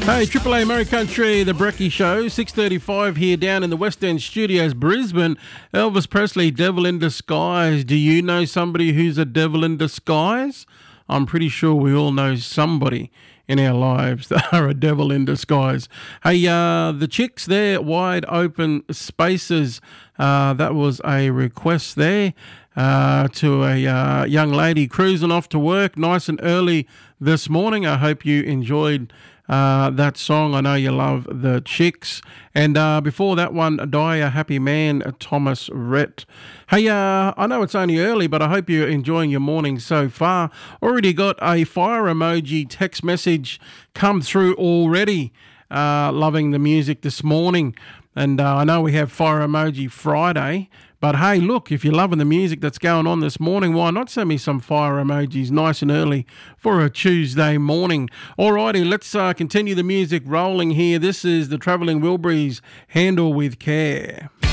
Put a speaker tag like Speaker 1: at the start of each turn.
Speaker 1: Hey, Triple A Murray Country, the Brekkie Show, 6:35 here down in the West End Studios, Brisbane. Elvis Presley, Devil in Disguise. Do you know somebody who's a devil in disguise? I'm pretty sure we all know somebody in our lives that are a devil in disguise. Hey, the Chicks there, Wide Open Spaces. That was a request there to a young lady cruising off to work nice and early this morning. I hope you enjoyed that song. I know you love the Chicks. And before that one, Die a Happy Man, Thomas Rhett. Hey, I know it's only early, but I hope you're enjoying your morning so far. Already got a fire emoji text message come through already. Loving the music this morning. And I know we have Fire Emoji Friday. But hey, look, if you're loving the music that's going on this morning, why not send me some fire emojis nice and early for a Tuesday morning? Alrighty, let's continue the music rolling here. This is the Travelling Wilburys, Handle with Care.